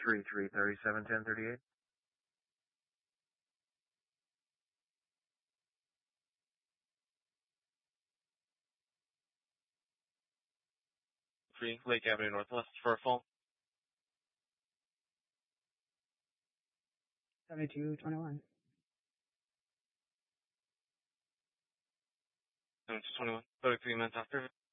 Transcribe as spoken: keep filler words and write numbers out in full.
three three thirty-seven ten thirty-eight. Three Lake Avenue Northwest for a phone. seventy-two twenty-one. seventy-two twenty-one. thirty-three minutes after.